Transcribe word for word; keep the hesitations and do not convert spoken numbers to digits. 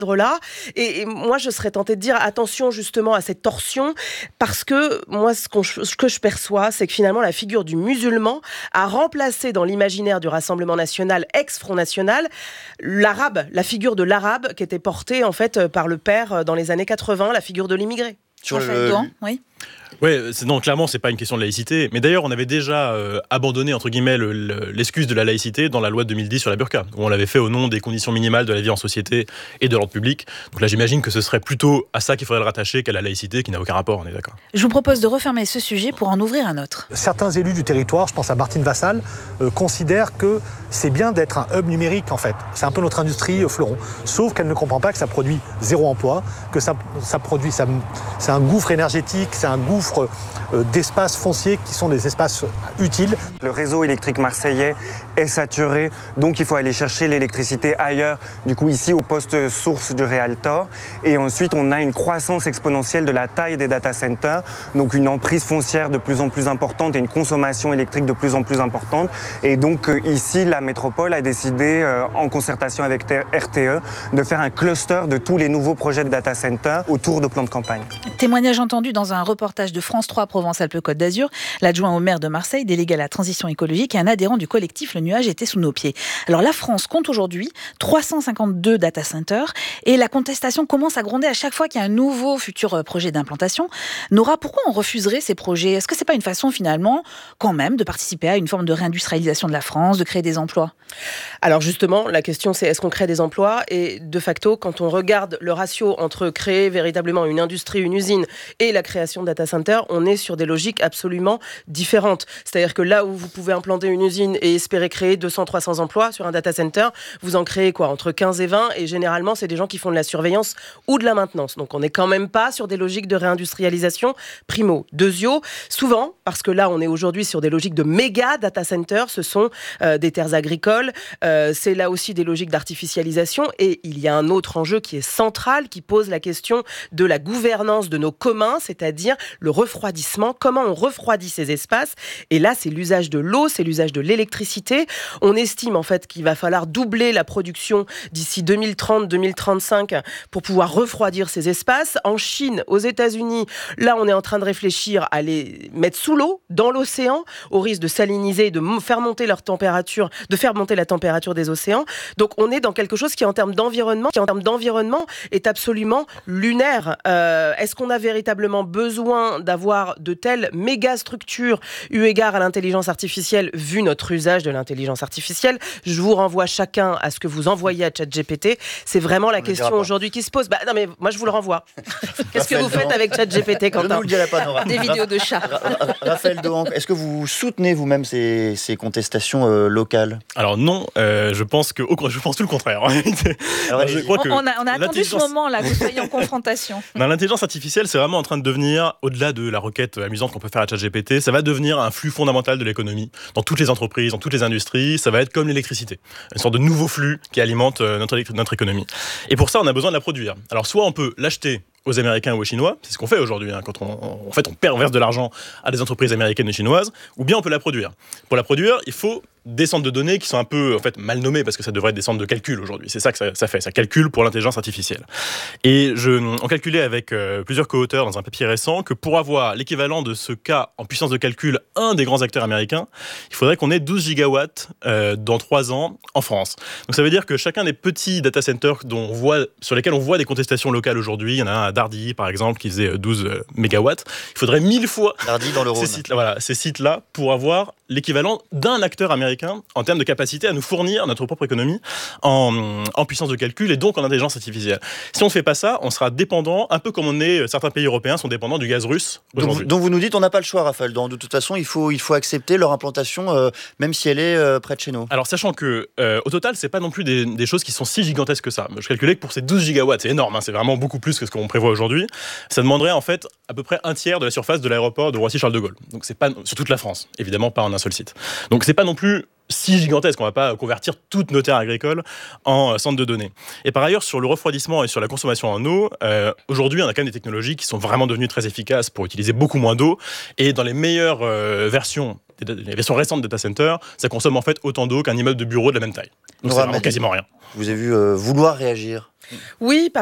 là. Et, et moi, je serais tentée de dire attention justement à cette torsion, parce que moi, ce, qu'on, ce que je perçois, c'est que finalement, la figure du musulman a remplacé dans l'imaginaire du Rassemblement national, ex-Front National, l'arabe, la figure de l'arabe qui était portée en fait par le père dans les années quatre-vingts, la figure de l'immigré. Sur le... Oui. Oui, non, clairement, c'est pas une question de laïcité. Mais d'ailleurs, on avait déjà euh, abandonné, entre guillemets, le, le, l'excuse de la laïcité dans la loi de deux mille dix sur la burqa, où on l'avait fait au nom des conditions minimales de la vie en société et de l'ordre public. Donc là, j'imagine que ce serait plutôt à ça qu'il faudrait le rattacher qu'à la laïcité, qui n'a aucun rapport, on est d'accord. Je vous propose de refermer ce sujet pour en ouvrir un autre. Certains élus du territoire, je pense à Martine Vassal, euh, considèrent que c'est bien d'être un hub numérique, en fait. C'est un peu notre industrie euh, fleuron. Sauf qu'elle ne comprend pas que ça produit zéro emploi, que ça, ça produit... Ça, c'est un gouffre énergétique, c'est un gouffre euh, d'espaces fonciers qui sont des espaces utiles. Le réseau électrique marseillais est saturé, donc il faut aller chercher l'électricité ailleurs, du coup ici au poste source du Realtor. Et ensuite, on a une croissance exponentielle de la taille des data centers, donc une emprise foncière de plus en plus importante et une consommation électrique de plus en plus importante. Et donc euh, ici, la métropole a décidé, euh, en concertation avec R T E, de faire un cluster de tous les nouveaux projets de data centers autour de plans de campagne. Témoignage entendu dans un reportage de France trois Provence-Alpes-Côte d'Azur, l'adjoint au maire de Marseille, délégué à la transition écologique et un adhérent du collectif Le Nuage était sous nos pieds. Alors la France compte aujourd'hui trois cent cinquante-deux data centers et la contestation commence à gronder à chaque fois qu'il y a un nouveau futur projet d'implantation. Nora, pourquoi on refuserait ces projets ? Est-ce que c'est pas une façon finalement quand même de participer à une forme de réindustrialisation de la France, de créer des emplois ? Alors justement, la question c'est est-ce qu'on crée des emplois ? Et de facto, quand on regarde le ratio entre créer véritablement une industrie, une usine et la création de data center, on est sur des logiques absolument différentes. C'est-à-dire que là où vous pouvez implanter une usine et espérer créer deux cents à trois cents emplois sur un data center, vous en créez quoi ? Entre quinze et vingt, et généralement c'est des gens qui font de la surveillance ou de la maintenance. Donc on n'est quand même pas sur des logiques de réindustrialisation primo. Deuxio, souvent, parce que là on est aujourd'hui sur des logiques de méga data center, ce sont euh, des terres agricoles, euh, c'est là aussi des logiques d'artificialisation, et il y a un autre enjeu qui est central, qui pose la question de la gouvernance de nos communs, c'est-à-dire le refroidissement, comment on refroidit ces espaces. Et là, c'est l'usage de l'eau, c'est l'usage de l'électricité. On estime en fait qu'il va falloir doubler la production d'ici deux mille trente deux mille trente-cinq pour pouvoir refroidir ces espaces. En Chine, aux États-Unis, là, on est en train de réfléchir à les mettre sous l'eau, dans l'océan, au risque de saliniser, de faire monter leur température, de faire monter la température des océans. Donc, on est dans quelque chose qui, en termes d'environnement, qui en termes d'environnement, est absolument lunaire. Euh, est-ce qu'on a véritablement besoin d'avoir de telles méga structures eu égard à l'intelligence artificielle, vu notre usage de l'intelligence artificielle? Je vous renvoie chacun à ce que vous envoyez à ChatGPT. C'est vraiment la on question aujourd'hui qui se pose. Bah, non, mais moi, je vous le renvoie. Qu'est-ce que vous faites avec ChatGPT, Quentin? Je ne vous le dirai pas, Nora. Des vidéos de chats. Raphaël Dohan, est-ce que vous soutenez vous-même ces, ces contestations euh, locales? Alors non, euh, je pense que je pense tout le contraire. Alors, je crois on, que on a, on a attendu ce moment-là, que vous soyez en confrontation. Non, l'intelligence artificielle, c'est vraiment en train de devenir, au-delà de la requête amusante qu'on peut faire à ChatGPT, ça va devenir un flux fondamental de l'économie, dans toutes les entreprises, dans toutes les industries. Ça va être comme l'électricité, une sorte de nouveau flux qui alimente notre, notre économie. Et pour ça, on a besoin de la produire. Alors soit on peut l'acheter aux Américains ou aux Chinois, c'est ce qu'on fait aujourd'hui, hein, quand on, on, en fait, on perd, on verse de l'argent à des entreprises américaines et chinoises, ou bien on peut la produire. Pour la produire, il faut des centres de données qui sont un peu en fait, mal nommés, parce que ça devrait être des centres de calcul aujourd'hui. C'est ça que ça, ça fait, ça calcule pour l'intelligence artificielle. Et je, on calculait avec euh, plusieurs co-auteurs dans un papier récent que pour avoir l'équivalent de ce cas en puissance de calcul, un des grands acteurs américains, il faudrait qu'on ait douze gigawatts euh, dans trois ans en France. Donc ça veut dire que chacun des petits data centers dont on voit, sur lesquels on voit des contestations locales aujourd'hui, il y en a un à Dardy par exemple qui faisait douze mégawatts, il faudrait mille fois Dardy dans le Rhône. Ces sites-là, voilà, ces sites-là pour avoir l'équivalent d'un acteur américain en termes de capacité à nous fournir notre propre économie en, en puissance de calcul et donc en intelligence artificielle. Si on ne fait pas ça, on sera dépendant, un peu comme on est, certains pays européens sont dépendants du gaz russe aujourd'hui. Donc, donc vous nous dites on n'a pas le choix, Raphaël. Donc, de toute façon, il faut, il faut accepter leur implantation, euh, même si elle est euh, près de chez nous. Alors sachant que euh, au total, c'est pas non plus des, des choses qui sont si gigantesques que ça. Je calculais que pour ces douze gigawatts, c'est énorme, hein, c'est vraiment beaucoup plus que ce qu'on prévoit aujourd'hui. Ça demanderait en fait à peu près un tiers de la surface de l'aéroport de Roissy-Charles de Gaulle. Donc c'est pas sur toute la France, évidemment pas en un seul site. Donc c'est pas non plus si gigantesques. On ne va pas convertir toutes nos terres agricoles en centres de données. Et par ailleurs, sur le refroidissement et sur la consommation en eau, euh, aujourd'hui, on a quand même des technologies qui sont vraiment devenues très efficaces pour utiliser beaucoup moins d'eau. Et dans les meilleures euh, versions, les versions récentes de data center, ça consomme en fait autant d'eau qu'un immeuble de bureau de la même taille. Donc, c'est vraiment quasiment rien. Vous avez vu euh, vouloir réagir. Oui,